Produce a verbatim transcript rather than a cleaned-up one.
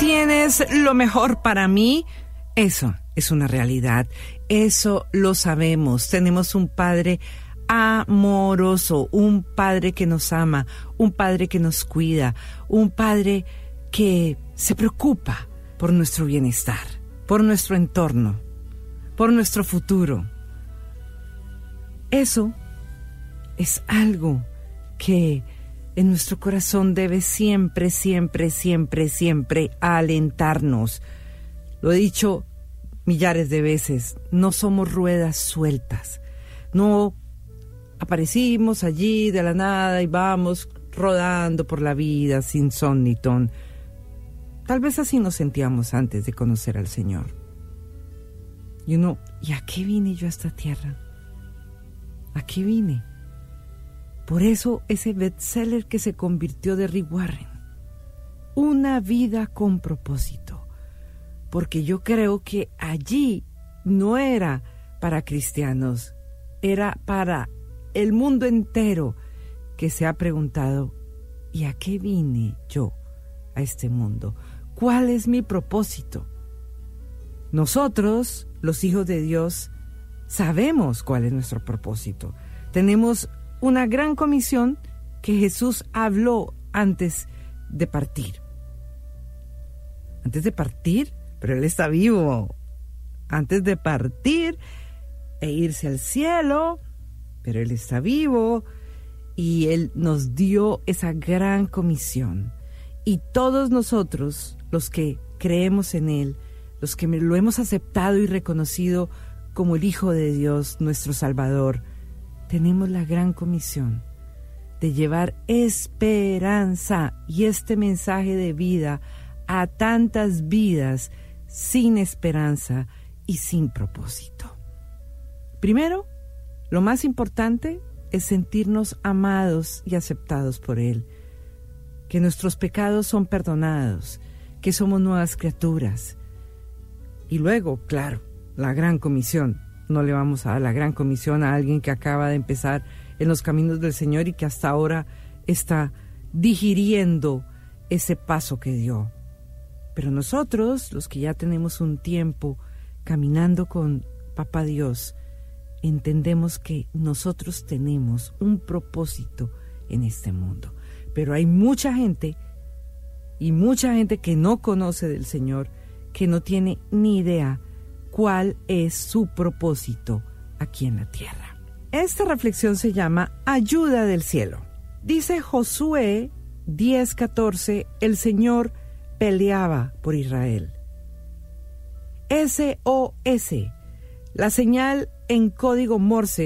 tienes lo mejor para mí. Eso es una realidad. Eso lo sabemos. Tenemos un Padre amoroso, un Padre que nos ama, un Padre que nos cuida, un Padre que se preocupa por nuestro bienestar, por nuestro entorno, por nuestro futuro. Eso es algo que en nuestro corazón debe siempre, siempre, siempre, siempre alentarnos. Lo he dicho millares de veces, no somos ruedas sueltas. No aparecimos allí de la nada y vamos rodando por la vida sin son ni ton. Tal vez así nos sentíamos antes de conocer al Señor. Y uno, ¿y a qué vine yo a esta tierra? ¿A qué vine? Por eso ese bestseller que se convirtió de Rick Warren, Una vida con propósito. Porque yo creo que allí no era para cristianos, era para el mundo entero que se ha preguntado, ¿y a qué vine yo a este mundo? ¿Cuál es mi propósito? Nosotros, los hijos de Dios, sabemos cuál es nuestro propósito. Tenemos una gran comisión que Jesús habló antes de partir. Antes de partir, pero Él está vivo. Antes de partir e irse al cielo, pero Él está vivo y Él nos dio esa gran comisión. Y todos nosotros, los que creemos en Él, los que lo hemos aceptado y reconocido como el Hijo de Dios, nuestro Salvador, tenemos la gran comisión de llevar esperanza y este mensaje de vida a tantas vidas sin esperanza y sin propósito. Primero, lo más importante es sentirnos amados y aceptados por Él, que nuestros pecados son perdonados, que somos nuevas criaturas. Y luego, claro, la gran comisión. No le vamos a dar la gran comisión a alguien que acaba de empezar en los caminos del Señor y que hasta ahora está digiriendo ese paso que dio. Pero nosotros, los que ya tenemos un tiempo caminando con Papá Dios, entendemos que nosotros tenemos un propósito en este mundo. Pero hay mucha gente, y mucha gente que no conoce del Señor, que no tiene ni idea cuál es su propósito aquí en la tierra. Esta reflexión se llama Ayuda del cielo. Dice Josué diez catorce, el Señor peleaba por Israel. S O S, la señal en código Morse